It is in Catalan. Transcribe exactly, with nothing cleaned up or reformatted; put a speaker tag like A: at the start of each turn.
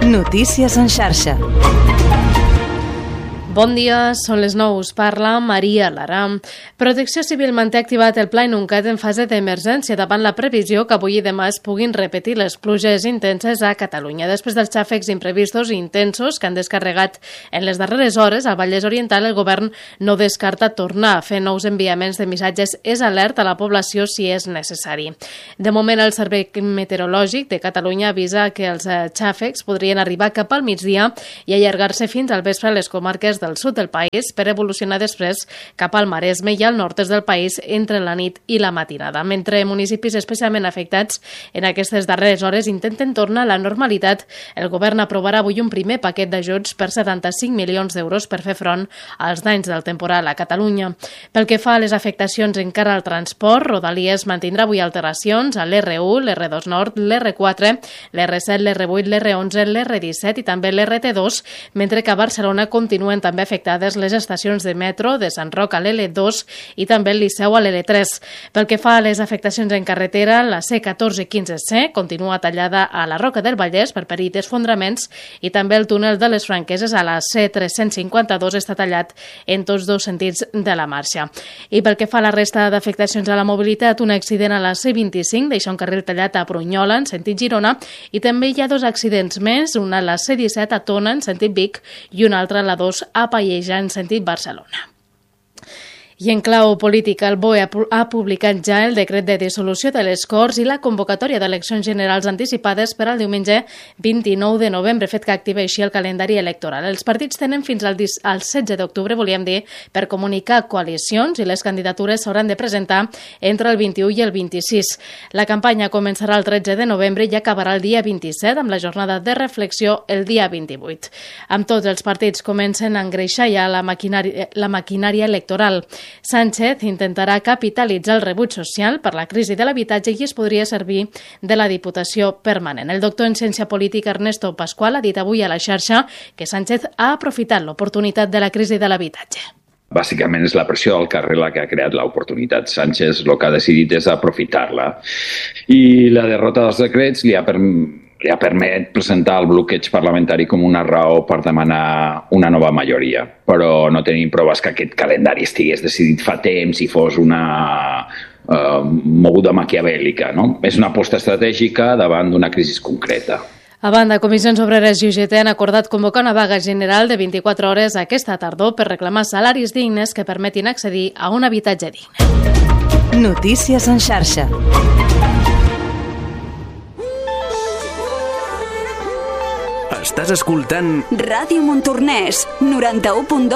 A: Notícies en xarxa.
B: Bon dia, són les nou, us parla Maria Lara. Protecció Civil manté activat el Pla Inuncat en fase d'emergència davant la previsió que avui i demà es puguin repetir les pluges intenses a Catalunya. Després dels xàfecs imprevistos i intensos que han descarregat en les darreres hores al Vallès Oriental, el govern no descarta tornar a fer nous enviaments de missatges és alert a la població si és necessari. De moment, el Servei Meteorològic de Catalunya avisa que els xàfecs podrien arribar cap al migdia i allargar-se fins al vespre a les comarques del sud del país per evolucionar després cap al Maresme i al nord-est del país entre la nit i la matinada. Mentre municipis especialment afectats en aquestes darreres hores intenten tornar a la normalitat, el govern aprovarà avui un primer paquet d'ajuts per setanta-cinc milions d'euros per fer front als danys del temporal a Catalunya. Pel que fa a les afectacions encara al transport, Rodalies mantindrà avui alteracions a l'erre u, l'erre dos Nord, l'erre quatre, l'erre set, l'erre vuit, l'erre onze, l'erre disset i també l'erre te dos, mentre que a Barcelona continuen també afectades les estacions de metro de Sant Roc a l'ele dos i també el Liceu a l'ele tres. Pel que fa a les afectacions en carretera, la ce catorze quinze ce continua tallada a la Roca del Vallès per perill d'esfondraments i també el túnel de les Franqueses a la ce tres-cents cinquanta-dos està tallat en tots dos sentits de la marxa. I pel que fa a la resta d'afectacions a la mobilitat, un accident a la ce vint-i-cinc deixa un carril tallat a Brunyola en sentit Girona i també hi ha dos accidents més, un a la ce disset a Tona en sentit Vic i un altre a la dos a Pallejà en sentit Barcelona. I en clau política, el B O E ha publicat ja el decret de dissolució de les Corts i la convocatòria d'eleccions generals anticipades per al diumenge vint-i-nou de novembre, fet que activa així el calendari electoral. Els partits tenen fins al, al setze d'octubre, volíem dir, per comunicar coalicions i les candidatures s'hauran de presentar entre el vint-i-u i el vint-i-sis. La campanya començarà el tretze de novembre i acabarà el dia vint-i-set amb la jornada de reflexió el dia vint-i-vuit. Amb tots els partits comencen a engreixar ja la maquinària, la maquinària electoral. Sánchez intentarà capitalitzar el rebuig social per la crisi de l'habitatge i es podria servir de la Diputació permanent. El doctor en ciència política Ernesto Pascual ha dit avui a la xarxa que Sánchez ha aprofitat l'oportunitat de la crisi de l'habitatge.
C: Bàsicament és la pressió del carrer la que ha creat l'oportunitat. Sánchez el que ha decidit és aprofitar-la. I la derrota dels decrets li ha permès li ha permès presentar el bloqueig parlamentari com una raó per demanar una nova majoria. Però no tenim proves que aquest calendari estigués decidit fa temps i fos una uh, moguda maquiavèlica, no? És una aposta estratègica davant d'una crisi concreta.
B: A banda, Comissions Obreres i U G T han acordat convocar una vaga general de vint-i-quatre hores aquesta tardor per reclamar salaris dignes que permetin accedir a un habitatge digne.
A: Notícies en xarxa.
D: Estàs escoltant
E: Ràdio Montornès, noranta-u punt dos.